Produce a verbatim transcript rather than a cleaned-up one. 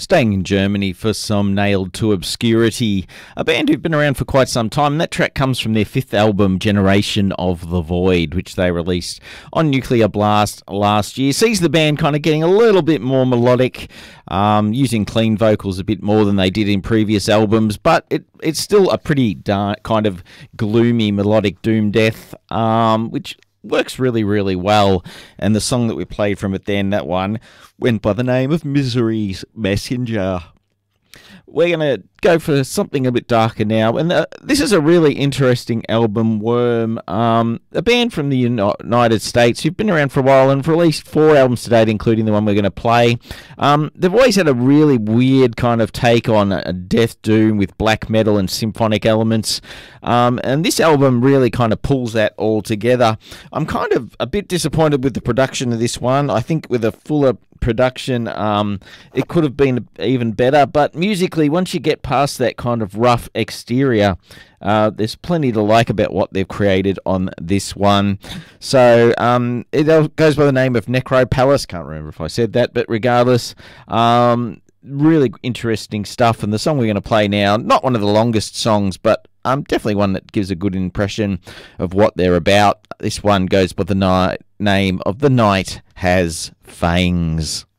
Staying in Germany for some Nailed to Obscurity, a band who've been around for quite some time. And that track comes from their fifth album, Generation of the Void, which they released on Nuclear Blast last year. Sees the band kind of getting a little bit more melodic, um, using clean vocals a bit more than they did in previous albums, but it, it's still a pretty dark, kind of gloomy melodic doom death, um, which works really, really well. And the song that we played from it then, that one, went by the name of Misery's Messenger. We're going to go for something a bit darker now. And uh, this is a really interesting album, Worm. Um, a band from the United States who've been around for a while and released four albums to date, including the one we're going to play. Um, they've always had a really weird kind of take on a death doom with black metal and symphonic elements. Um, and this album really kind of pulls that all together. I'm kind of a bit disappointed with the production of this one. I think with a fuller production, um, it could have been even better. But musically, once you get past that kind of rough exterior, uh, there's plenty to like about what they've created on this one. So um, it goes by the name of Necropalace. Can't remember if I said that, but regardless, um, really interesting stuff. And the song we're going to play now, not one of the longest songs, but um, definitely one that gives a good impression of what they're about. This one goes by the ni- name of The Night Has Fangs.